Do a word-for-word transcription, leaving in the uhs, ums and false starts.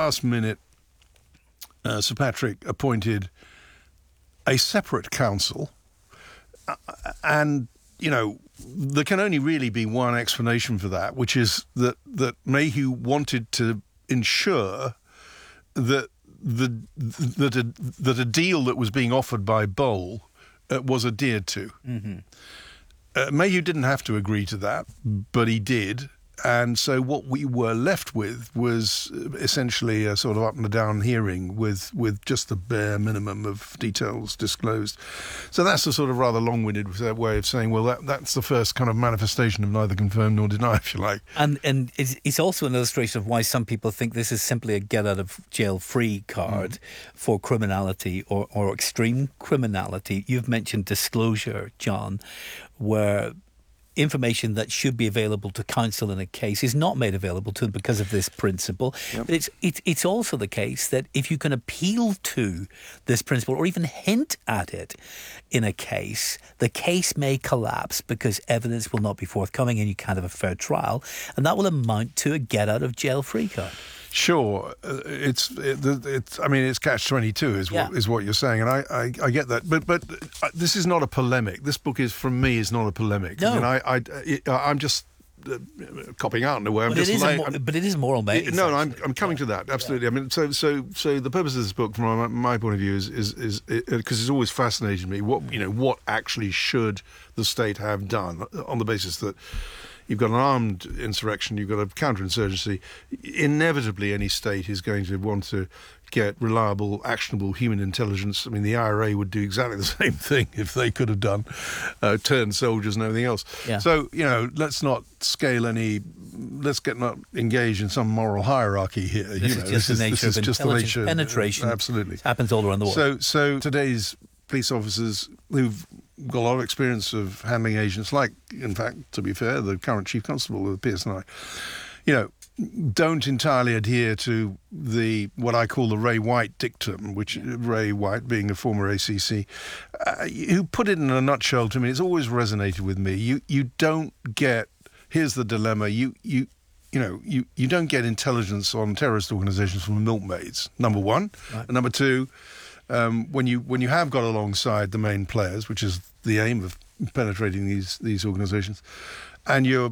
last minute, uh, Sir Patrick appointed a separate council, uh, and, you know, there can only really be one explanation for that, which is that, that Mayhew wanted to ensure that the that a, that a deal that was being offered by Bowl uh, was adhered to. Mm-hmm. Uh, Mayhew didn't have to agree to that, but he did. And so what we were left with was essentially a sort of up and down hearing with, with just the bare minimum of details disclosed. So that's a sort of rather long-winded way of saying, well, that, that's the first kind of manifestation of neither confirm nor deny, if you like. And and it's, it's also an illustration of why some people think this is simply a get-out-of-jail-free card mm. for criminality or, or extreme criminality. You've mentioned disclosure, John, where information that should be available to counsel in a case is not made available to them because of this principle. Yep. But it's, it's it's also the case that if you can appeal to this principle or even hint at it in a case, the case may collapse because evidence will not be forthcoming and you can't have a fair trial, and that will amount to a get-out-of-jail-free card. Sure, uh, it's it, it's. I mean, it's catch twenty-two is what yeah. is what you're saying, and I, I, I get that. But but uh, this is not a polemic. This book is, from me, is not a polemic. No, I mean, I, I it, I'm just uh, copying out in a way. I'm but, just it is laying, a mo- but it is moral maze. No, no, I'm I'm coming yeah. to that absolutely. Yeah. I mean, so so so the purpose of this book, from my, my point of view, is is is because it, it's always fascinated me. What you know, what actually should the state have done on the basis that you've got an armed insurrection, you've got a counterinsurgency. Inevitably, any state is going to want to get reliable, actionable human intelligence. I mean, the I R A would do exactly the same thing if they could have done, uh, turned soldiers and everything else. Yeah. So, you know, let's not scale any, let's get not engaged in some moral hierarchy here. This you is know, just this the is, nature this of is just the intelligence nature. penetration. Absolutely. It happens all around the world. So, so today's police officers who've got a lot of experience of handling agents, like, in fact, to be fair, the current chief constable of the P S N I, you know, don't entirely adhere to the what I call the Ray White dictum, which yeah. Ray White, being a former A C C, uh, who put it in a nutshell to me. It's always resonated with me. You you don't get. Here's the dilemma. You you. You know, you, you don't get intelligence on terrorist organisations from milkmaids, number one. Right. And number two, um, when you when you have got alongside the main players, which is the aim of penetrating these these organisations, and you're